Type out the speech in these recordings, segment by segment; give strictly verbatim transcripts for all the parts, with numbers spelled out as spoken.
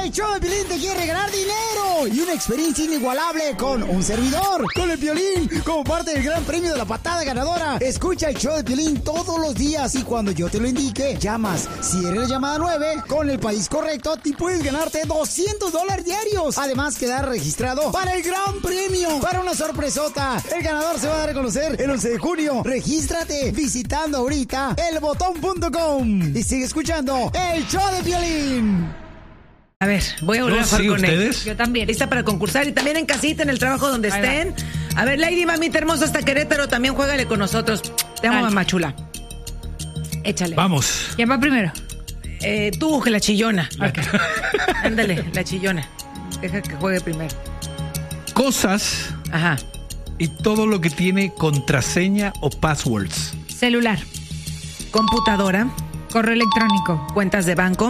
El show de Piolín te quiere ganar dinero y una experiencia inigualable con un servidor, con el Piolín, como parte del gran premio de la patada ganadora. Escucha el show de Piolín todos los días y cuando yo te lo indique, llamas. Si eres la llamada nueve, con el país correcto, te puedes ganarte doscientos dólares diarios. Además, quedar registrado para el gran premio, para una sorpresota. El ganador se va a dar a conocer el once de junio. Regístrate visitando ahorita el botón punto com y sigue escuchando el show de Piolín. A ver, voy a volver a jugar sí, con ¿ustedes? él. Yo también. Lista para concursar y también en casita, en el trabajo donde Ahí estén. va. A ver, Lady Mamita Hermosa hasta Querétaro, también juégale con nosotros. Te amo, Dale. mamá chula. Échale. Vamos. ¿Quién va primero? Eh, tú, la chillona. Ok. Ándale, la chillona. Deja que juegue primero. Cosas Ajá. y todo lo que tiene contraseña o passwords. Celular, Computadora, correo electrónico, cuentas de banco,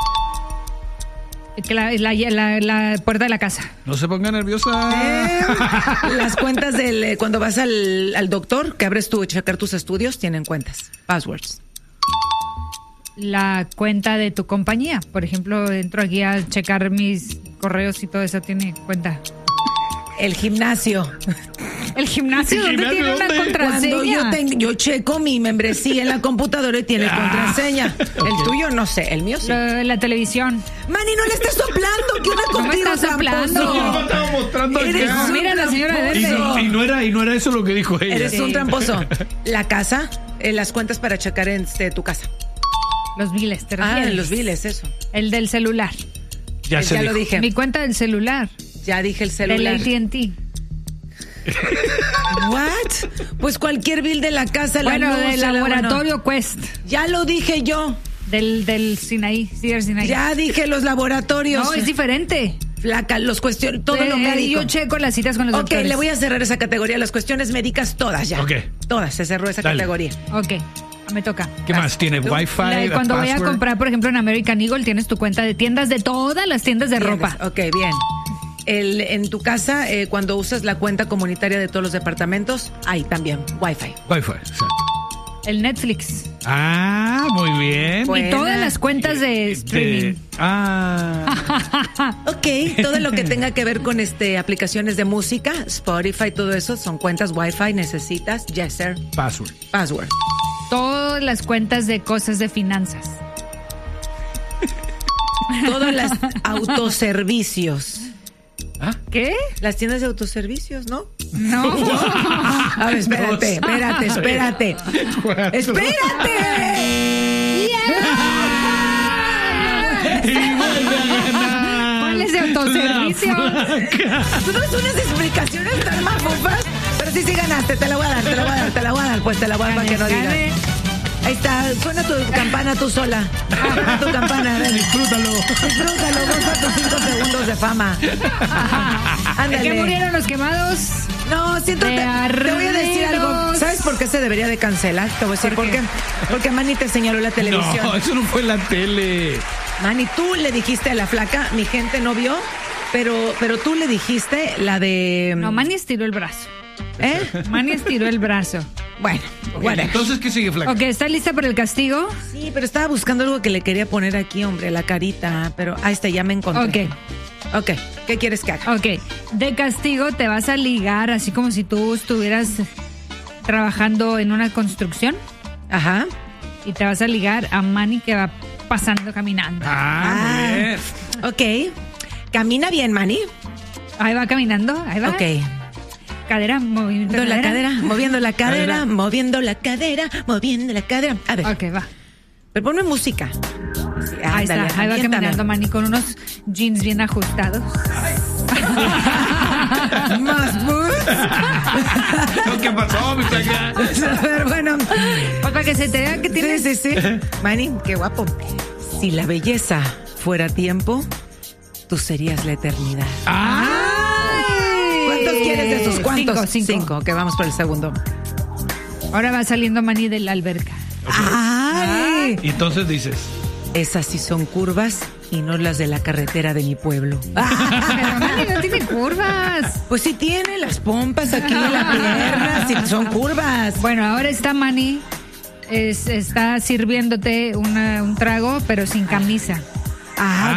la, la, la, la puerta de la casa. No se ponga nerviosa. Eh, las cuentas del eh, cuando vas al, al doctor, que abres tu checar tus estudios, tienen cuentas, passwords. La cuenta de tu compañía. Por ejemplo, entro aquí a checar mis correos y todo eso tiene cuenta. El gimnasio. El gimnasio, ¿dónde ¿El gimnasio tiene una dónde? contraseña? Cuando yo, tengo, yo checo mi membresía en la computadora y tiene contraseña. El tuyo no sé, el mío sí. La, la televisión. Manny, no le estés soplando, que una No me contigo estás soplando. tramposo. Yo me estaba mostrando Eres acá. un Mira la señora tramposo. Y Verde. no, y no era, y no era eso lo que dijo ella. Eres Sí. un tramposo. La casa, eh, las cuentas para checar en este, tu casa. Los biles, te Ah, refieres. los biles, eso. El del celular. Ya, Eh, se ya dijo. lo dije. Mi cuenta del celular. Ya dije el Del celular. A T and T. What? Pues cualquier bill de la casa, la Bueno, luz, del el agua, laboratorio no. Quest. Ya lo dije yo. Del, del Sinaí, Cider Sinaí. Ya dije los laboratorios. No, es diferente. Flaca, los cuestiones, todo Eh, lo eh, médico. Yo checo las citas con los Ok, doctores. le voy a cerrar esa categoría, las cuestiones médicas todas ya. Ok. Todas, se cerró esa Dale. categoría. Ok, me toca. ¿Qué más? ¿Tiene ¿Tú? Wi-Fi? La- la cuando voy a password? comprar, por ejemplo, en American Eagle, tienes tu cuenta de tiendas de todas las tiendas de ropa. Ok, bien. El, en tu casa, eh, cuando usas la cuenta comunitaria de todos los departamentos, ahí también, Wi-Fi. Wi-Fi, exacto. El Netflix. Ah, muy bien. Buena. Y todas las cuentas de streaming. De- ah, Ok, todo lo que tenga que ver con este aplicaciones de música, Spotify, todo eso, son cuentas Wi-Fi, necesitas, yes sir, password. password. Todas las cuentas de cosas de finanzas. Todas las autoservicios. ¿Ah? ¿Qué? Las tiendas de autoservicios, ¿no? No. A ver, espérate, espérate, espérate. ¡Espérate! Y vuelve a ganar. ¿Cuál es de autoservicio? La flaca. Tú no das unas explicaciones tan mafufas, pero sí, sí ganaste, te la voy a dar, te la voy a dar, te la voy a dar, pues te la voy a dar para que no digas. Gané. Ahí está, suena tu campana tú sola. Suena tu campana, a ver. Disfrútalo. Disfrútalo, goza tus cinco segundos de fama. ¿De Ándale. qué murieron los quemados? No, siento De que te voy a decir algo. arreglos. ¿Sabes por qué se debería de cancelar? Te voy a decir por ¿Por qué. qué? Porque Manny te señaló la televisión. No, eso no fue la tele. Manny, tú le dijiste a la flaca, mi gente no vio, pero, pero tú le dijiste la de... No, Manny estiró el brazo. ¿Eh? Manny estiró el brazo. Bueno, Ok, whatever. entonces, ¿qué sigue, flaca? Ok, ¿está lista para el castigo? Sí, pero estaba buscando algo que le quería poner aquí, hombre, la carita, pero ahí está, ya me encontré. Ok. Ok, ¿qué quieres que haga? Ok, de castigo te vas a ligar así como si tú estuvieras trabajando en una construcción Ajá. y te vas a ligar a Manny que va pasando caminando. Ah, muy bien. Ok. Camina bien, Manny. Ahí va caminando, ahí va. Ok. Cadera, movimiento de Moviendo la cadera, moviendo la cadera, Cadera. moviendo la cadera, moviendo la cadera. A ver, Ok, va. pero ponme música. Sí, Ahí ándale, está, ahí va aviéntame. caminando Manny con unos jeans bien ajustados. Más boots. No, ¿qué pasó, mi flaca? A ver, bueno. Pues para que se te vea que tienes... Sí, sí, sí. Manny, qué guapo. Si la belleza fuera tiempo, tú serías la eternidad. Ah, ¿Cuántos quieres de esos? ¿Cuántos? Cinco, cinco. Ok, vamos por el segundo. Ahora va saliendo Manny de la alberca. ¡Ay! y entonces dices. Esas sí son curvas y no las de la carretera de mi pueblo. Pero Manny no tiene curvas. Pues sí tiene las pompas aquí en la pierna, sí son curvas. Bueno, ahora está Manny, es, está sirviéndote una- un trago, pero sin camisa. Ah,